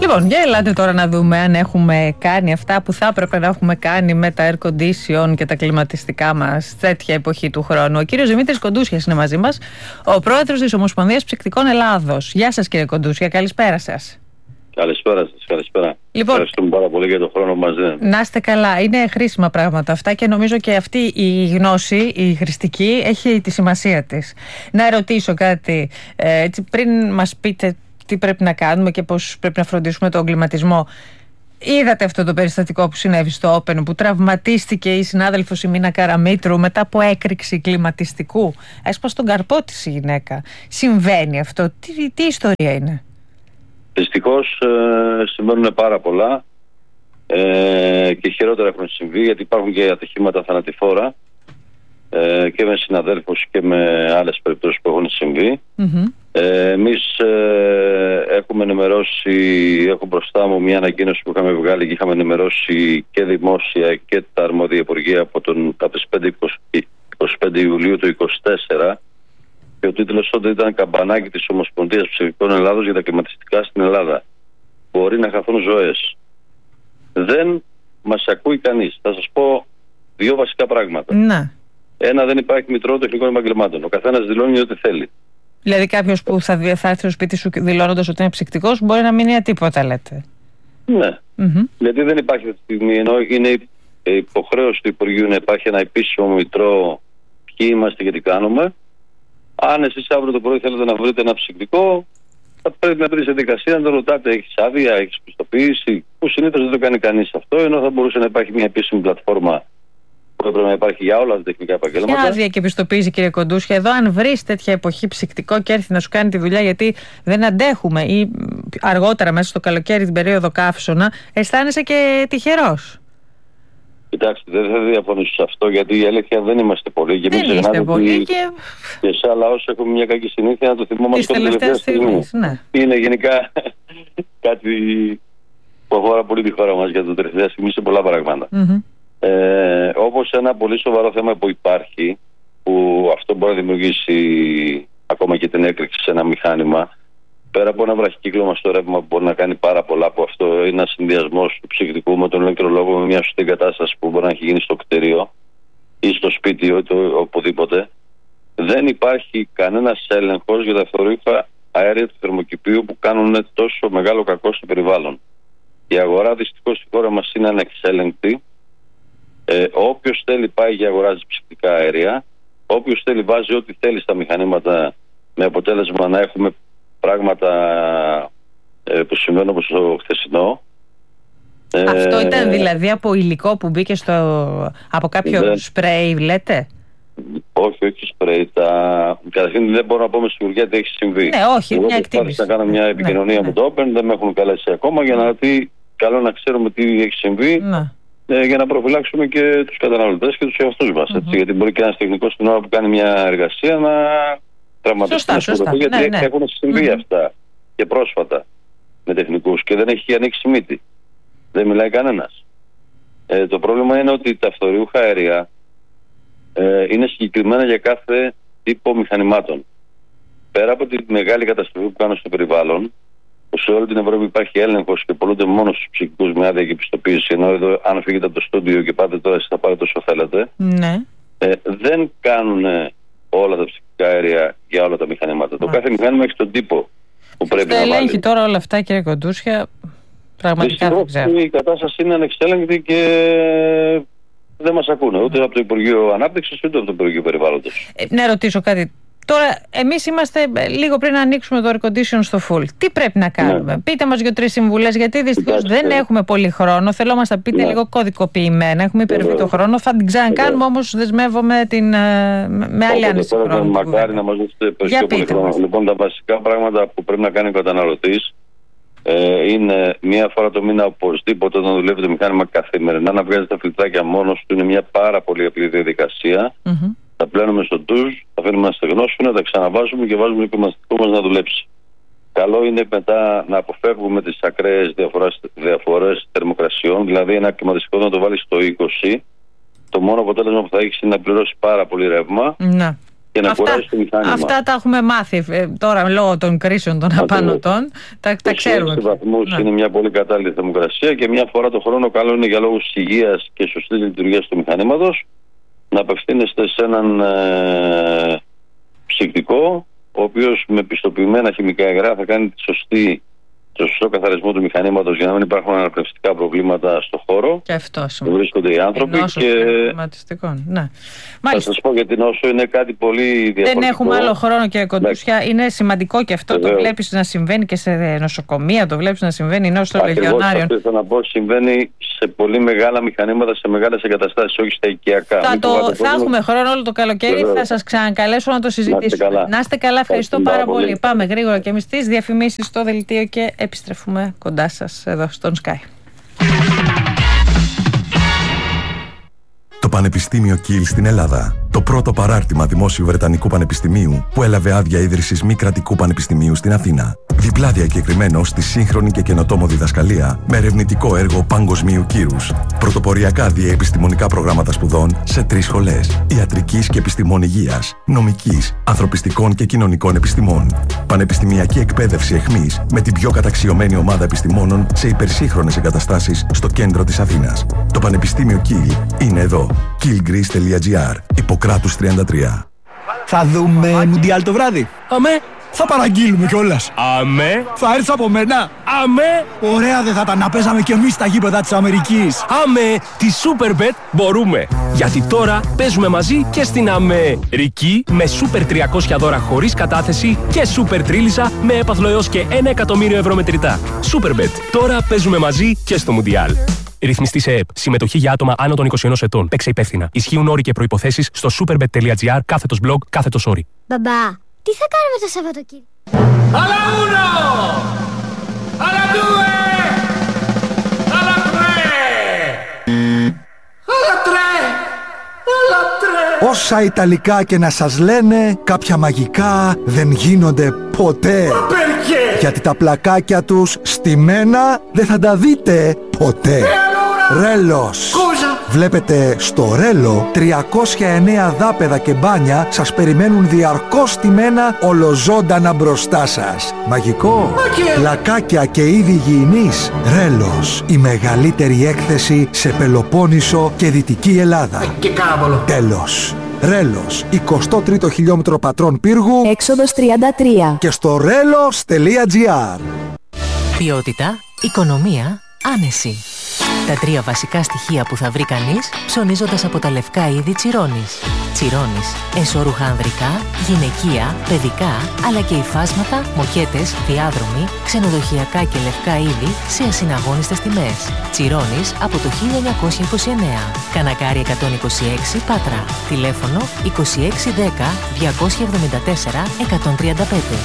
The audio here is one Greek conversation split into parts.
Λοιπόν, για ελάτε τώρα να δούμε αν έχουμε κάνει αυτά που θα έπρεπε να έχουμε κάνει με τα air condition και τα κλιματιστικά μας τέτοια εποχή του χρόνου. Ο κύριος Δημήτρης Κοντούσιας είναι μαζί μας, ο πρόεδρος της Ομοσπονδίας Ψυκτικών Ελλάδος. Γεια σας, κύριε Κοντούσια, καλησπέρα σας. Καλησπέρα σας, καλησπέρα. Λοιπόν, ευχαριστούμε πάρα πολύ για τον χρόνο που μας δίνετε. Να είστε καλά. Είναι χρήσιμα πράγματα αυτά και νομίζω και αυτή η γνώση, η χρηστική, έχει τη σημασία της. Να ρωτήσω κάτι, πριν μας πείτε τι πρέπει να κάνουμε και πώς πρέπει να φροντίσουμε τον κλιματισμό. Είδατε αυτό το περιστατικό που συνέβη στο Open, που τραυματίστηκε η συνάδελφος η Μίνα Καραμήτρου μετά από έκρηξη κλιματιστικού. Έσπασε τον καρπό της η γυναίκα. Συμβαίνει αυτό? Τι ιστορία είναι? Δυστυχώς συμβαίνουν πάρα πολλά και χειρότερα έχουν συμβεί, γιατί υπάρχουν και ατυχήματα θανατηφόρα και με συναδέλφους και με άλλες περιπτώσεις που έχουν συμβεί. Εμείς έχουμε ενημερώσει, έχω μπροστά μου μια ανακοίνωση που είχαμε βγάλει και είχαμε ενημερώσει και δημόσια και τα αρμόδια υπουργεία από τις 25 Ιουλίου του 2024, και ο τίτλος τότε ήταν «Καμπανάκι της Ομοσπονδίας Ψηφικών Ελλάδος για τα κλιματιστικά στην Ελλάδα. Μπορεί να χαθούν ζωές». Δεν μας ακούει κανείς. Θα σας πω δύο βασικά πράγματα. Να. Ένα, δεν υπάρχει Μητρό Τεχνικών Επαγγελμάτων. Ο καθένας δηλώνει ό,τι θέλει. Δηλαδή κάποιος που θα έρθει στο σπίτι σου δηλώνοντας ότι είναι ψυκτικός μπορεί να μην είναι τίποτα, λέτε? Ναι. Γιατί δεν υπάρχει αυτή τη στιγμή, ενώ είναι υποχρέωση του Υπουργείου να υπάρχει ένα επίσημο Μητρό ποιοι είμαστε και τι κάνουμε. Αν εσείς αύριο το πρωί θέλετε να βρείτε ένα ψυκτικό, θα πρέπει να βρείτε διαδικασία να το ρωτάτε: έχεις άδεια, έχεις πιστοποίηση? Που συνήθως δεν το κάνει κανείς αυτό, ενώ θα μπορούσε να υπάρχει μια επίσημη πλατφόρμα που έπρεπε να υπάρχει για όλα τα τεχνικά επαγγέλματα. Ποια άδεια και πιστοποίηση, κύριε Κοντούσια? Εδώ, αν βρεις τέτοια εποχή ψυκτικό και έρθει να σου κάνει τη δουλειά, γιατί δεν αντέχουμε, ή αργότερα μέσα στο καλοκαίρι, την περίοδο καύσωνα, αισθάνεσαι και τυχερός. Κοιτάξτε, δεν θα διαφωνήσω σε αυτό, γιατί η αλήθεια δεν είμαστε πολλοί. Και δεν μην ξεχνάτε ότι και σε άλλα όσα έχουμε μια κακή συνήθεια να το θυμόμαστε την τελευταία στιγμή. Ναι. Είναι γενικά κάτι που αφορά πολύ τη χώρα μας για το τελευταία στιγμή σε πολλά πράγματα. Όπως ένα πολύ σοβαρό θέμα που υπάρχει, που αυτό μπορεί να δημιουργήσει ακόμα και την έκρηξη σε ένα μηχάνημα, πέρα από ένα βραχικύκλωμα στο ρεύμα που μπορεί να κάνει πάρα πολλά, που αυτό είναι ένα συνδυασμός του ψυκτικού με τον ηλεκτρολόγο, με μια σωστή κατάσταση που μπορεί να έχει γίνει στο κτίριο ή στο σπίτι ή οπουδήποτε, δεν υπάρχει κανένας έλεγχος για τα φθορίχα αέρια του θερμοκηπίου που κάνουν τόσο μεγάλο κακό στο περιβάλλον. Η αγορά δυστυχώς στη χώρα μας είναι ανεξέλεγκτη. Όποιος θέλει πάει και αγοράζει ψυκτικά αέρια. Όποιος θέλει βάζει ό,τι θέλει στα μηχανήματα, με αποτέλεσμα να έχουμε πράγματα που συμβαίνουν όπως το χθεσινό. Αυτό ήταν δηλαδή από υλικό που μπήκε από κάποιο σπρέι, λέτε? Όχι σπρέι. Καταρχήν δεν μπορώ να πω με σιγουριά τι έχει συμβεί. Ναι, όχι, μια εκτίμηση. Να κάνω μια επικοινωνία με το Open, δεν με έχουν καλέσει ακόμα για να δει. Καλό να ξέρουμε τι έχει συμβεί, για να προφυλάξουμε και τους καταναλωτές και τους εαυτούς μας. Γιατί μπορεί και ένας τεχνικός στην ώρα που κάνει μια εργασία να τραυματιστεί. Σωστά. Γιατί έχουν συμβεί αυτά και πρόσφατα με τεχνικούς και δεν έχει ανοίξει μύτη. Δεν μιλάει κανένας. Το πρόβλημα είναι ότι τα φθοριούχα αέρια είναι συγκεκριμένα για κάθε τύπο μηχανημάτων. Πέρα από τη μεγάλη καταστροφή που κάνουν στο περιβάλλον, που σε όλη την Ευρώπη υπάρχει έλεγχος και πολλούνται μόνο στους ψυκτικούς με άδεια και πιστοποίηση, ενώ εδώ, αν φύγετε από το στούντιο και πάτε τώρα, εσείς θα πάρετε όσο θέλετε, δεν κάνουν όλα τα ψυκτικά αέρια για όλα τα μηχανήματα. Το κάθε μηχάνημα έχει τον τύπο που πρέπει να βάλει. Ελέγχει τώρα όλα αυτά, κύριε Κοντούσια? Πραγματικά δεν ξέρω. Η κατάσταση είναι ανεξέλεγκτη και δεν μας ακούνε ούτε από το Υπουργείο Ανάπτυξης ούτε από το Υπουργείο Περιβάλλοντος. Να ρωτήσω κάτι. Τώρα, εμείς είμαστε λίγο πριν να ανοίξουμε το air condition στο full. Τι πρέπει να κάνουμε? Πείτε μας 2-3 συμβουλές, γιατί δυστυχώς δεν έχουμε πολύ χρόνο. Θέλω να μας τα πείτε λίγο κωδικοποιημένα. Έχουμε υπερβεί το χρόνο. Θα την ξανακάνουμε, όμως δεσμεύομαι με άλλη άνεση χρόνου. Μακάρι να μας δώσετε περισσότερο χρόνο. Λοιπόν, τα βασικά πράγματα που πρέπει να κάνει ο καταναλωτής είναι μία φορά το μήνα οπωσδήποτε όταν δουλεύει το μηχάνημα καθημερινά να βγάζει τα φιλτράκια μόνος του. Είναι μια πάρα πολύ απλή διαδικασία. Τα πλένουμε στο ντουζ, τα αφήνουμε να στεγνώσουν, τα ξαναβάζουμε και βάζουμε το κλιματιστικό μας να δουλέψει. Καλό είναι μετά να αποφεύγουμε τις ακραίες διαφορές θερμοκρασιών, δηλαδή ένα κλιματιστικό να το βάλει στο 20. Το μόνο αποτέλεσμα που θα έχει είναι να πληρώσει πάρα πολύ ρεύμα και να κουράζει το μηχάνημα. Αυτά τα έχουμε μάθει τώρα λόγω των κρίσεων των απανωτών. Τα ξέρουμε. Σε βαθμούς είναι μια πολύ κατάλληλη θερμοκρασία και μια φορά το χρόνο καλό είναι για λόγους υγείας και σωστής λειτουργίας του μηχανήματος να απευθύνεστε σε έναν ψυκτικό, ο οποίος με πιστοποιημένα χημικά υγρά θα κάνει το σωστό καθαρισμό του μηχανήματος για να μην υπάρχουν αναπνευστικά προβλήματα στο χώρο. Και αυτό που βρίσκονται οι άνθρωποι. Ναι. Θα σας πω για την νόσο, είναι κάτι πολύ διαφορετικό. Δεν έχουμε άλλο χρόνο, κύριε Κοντούσια. Είναι σημαντικό και αυτό. Το βλέπεις να συμβαίνει και σε νοσοκομεία, το βλέπεις να συμβαίνει η νόσο των λεγεωνάριων. Αυτό θέλω να πω, συμβαίνει σε πολύ μεγάλα μηχανήματα, σε μεγάλες εγκαταστάσεις, όχι στα οικιακά. Θα έχουμε χρόνο όλο το καλοκαίρι, θα σας ξανακαλέσω να το συζητήσουμε. Να είστε καλά, ευχαριστώ πάρα πολύ. Πάμε γρήγορα και εμείς τις διαφημίσεις στο δελτίο και επιστρέφουμε κοντά σας εδώ στον Sky. Το Πανεπιστήμιο Κιλ στην Ελλάδα. Το πρώτο παράρτημα δημόσιου Βρετανικού Πανεπιστημίου που έλαβε άδεια ίδρυσης μη κρατικού πανεπιστημίου στην Αθήνα. Διπλά διακεκριμένο στη σύγχρονη και καινοτόμο διδασκαλία με ερευνητικό έργο παγκοσμίου κύρους. Πρωτοποριακά διαεπιστημονικά προγράμματα σπουδών σε 3 σχολές: ιατρικής και επιστημών υγείας, νομικής, ανθρωπιστικών και κοινωνικών επιστημών. Πανεπιστημιακή εκπαίδευση εχμής με την πιο καταξιωμένη ομάδα επιστημόνων σε υπερσύγχρονες εγκαταστάσεις στο κέντρο της Αθήνας. Το Πανεπιστήμιο Κιλ είναι εδώ. killgreece.gr. Ιπποκράτους 33. Θα δούμε Μουντιάλ το βράδυ. Αμέ. Θα παραγγείλουμε κιόλας. Αμέ. Θα έρθεις από μένα. Αμέ. Ωραία δεν θα τα να παίζαμε κι εμείς στα γήπεδα της Αμερικής. Αμέ. Τη Superbet μπορούμε. Γιατί τώρα παίζουμε μαζί και στην Αμερική με Super 300 δώρα χωρίς κατάθεση και Super Τρίλισσα με έπαθλο έως και 1 εκατομμύριο ευρώ μετρητά. Superbet. Τώρα παίζουμε μαζί και στο Μουντιάλ. Ρυθμιστή σε ΕΕΠ. Συμμετοχή για άτομα άνω των 21 ετών. Παίξε υπεύθυνα. Ισχύουν όροι και προϋποθέσεις στο superbet.gr/blog/sorry. Μπαμπά, τι θα κάνουμε το Σαββατοκύριακο? Alla uno! Alla due! Alla tre! Alla tre! Alla tre! Όσα Ιταλικά και να σας λένε, κάποια μαγικά δεν γίνονται ποτέ. Γιατί τα πλακάκια τους στημένα δεν θα τα δείτε ποτέ. Ρέλος. Βλέπετε, στο Ρέλο 309 δάπεδα και μπάνια σας περιμένουν διαρκώς στημένα ολοζώντανα μπροστά σας. Μαγικό. Πλακάκια και είδη υγιεινής. Ρέλος. Η μεγαλύτερη έκθεση σε Πελοπόννησο και Δυτική Ελλάδα. Και κάβολο. Τέλος. Ρέλος, 23ο χιλιόμετρο πατρών πύργου, έξοδος 33 και στο relos.gr. Ποιότητα, οικονομία, άνεση. Τα 3 βασικά στοιχεία που θα βρει κανείς ψωνίζοντας από τα λευκά είδη Τσιρόνης. Τσιρόνης, εσώρουχα ανδρικά, γυναικεία, παιδικά, αλλά και υφάσματα, μοκέτες, διάδρομοι, ξενοδοχειακά και λευκά είδη σε ασυναγώνιστες τιμές. Τσιρόνης από το 1929. Κανακάρι 126 Πάτρα. Τηλέφωνο 2610 274 135.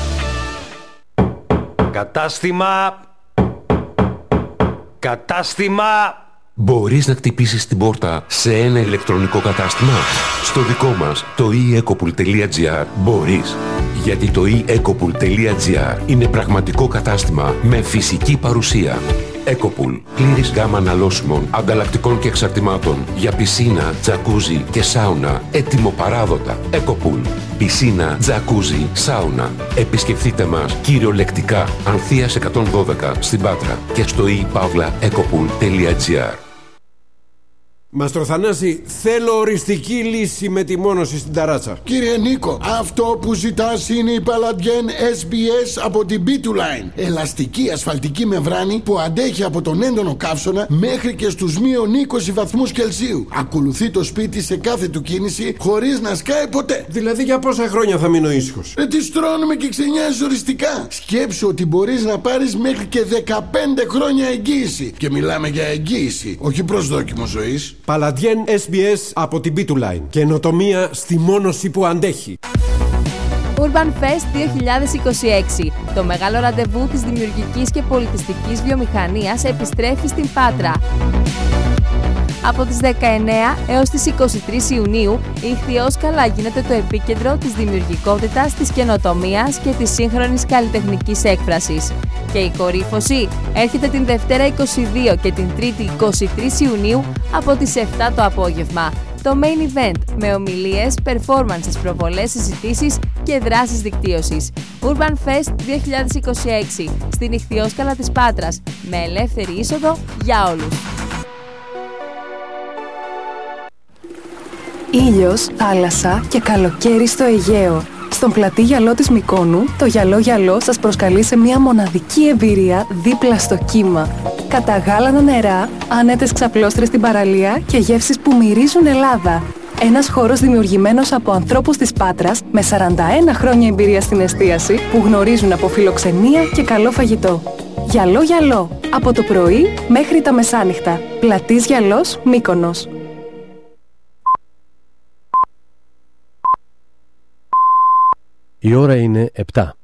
Κατάστημα! Μπορείς να χτυπήσεις την πόρτα σε ένα ηλεκτρονικό κατάστημα? Στο δικό μας, το eEcopool.gr, μπορείς. Γιατί το eEcopool.gr είναι πραγματικό κατάστημα με φυσική παρουσία. Ecopool. Πλήρης γάμα αναλώσιμων, ανταλλακτικών και εξαρτημάτων για πισίνα, τζακούζι και σάουνα. Έτοιμο-παράδοτα. Ecopool. Πισίνα, τζακούζι, σάουνα. Επισκεφτείτε μας κυριολεκτικά Ανθείας 112 στην Πάτρα και στο ePavlaEcopool.gr. Μαστρο Θανάση, θέλω οριστική λύση με τη μόνωση στην ταράτσα. Κύριε Νίκο, αυτό που ζητάς είναι η Paladien SBS από την B2Line. Ελαστική ασφαλτική μεμβράνη που αντέχει από τον έντονο καύσωνα μέχρι και στους μείον 20 βαθμούς Κελσίου. Ακολουθεί το σπίτι σε κάθε του κίνηση χωρίς να σκάει ποτέ. Δηλαδή για πόσα χρόνια θα μείνω ήσυχος? Τι στρώνουμε και ξενιάζεις οριστικά. Σκέψου ότι μπορείς να πάρεις μέχρι και 15 χρόνια εγγύηση. Και μιλάμε για εγγύηση, όχι προσδόκιμο ζωής. Paladien SBS από την B2Line. Καινοτομία στη μόνωση που αντέχει. Urban Fest 2026. Το μεγάλο ραντεβού της δημιουργικής και πολιτιστικής βιομηχανίας επιστρέφει στην Πάτρα. Από τις 19 έως τις 23 Ιουνίου, η Ιχθυόσκαλα γίνεται το επίκεντρο της δημιουργικότητας, της καινοτομίας και της σύγχρονης καλλιτεχνικής έκφρασης. Και η κορύφωση έρχεται την Δευτέρα 22 και την Τρίτη 23 Ιουνίου από τις 7 το απόγευμα. Το main event με ομιλίες, performances, προβολές, συζητήσεις και δράσεις δικτύωσης. Urban Fest 2026 στην Ιχθυόσκαλα της Πάτρας με ελεύθερη είσοδο για όλους. Ήλιος, θάλασσα και καλοκαίρι στο Αιγαίο. Στον πλατή γυαλό της Μυκόνου, το γυαλό γυαλό σας προσκαλεί σε μια μοναδική εμπειρία δίπλα στο κύμα. Καταγάλανα νερά, άνετες ξαπλώστρες στην παραλία και γεύσεις που μυρίζουν Ελλάδα. Ένας χώρος δημιουργημένος από ανθρώπους της Πάτρας με 41 χρόνια εμπειρία στην εστίαση που γνωρίζουν από φιλοξενία και καλό φαγητό. Γυαλό γυαλό, από το πρωί μέχρι τα μεσάνυχτα. Πλατής γυαλός, Μύκονος. Η ώρα είναι 7.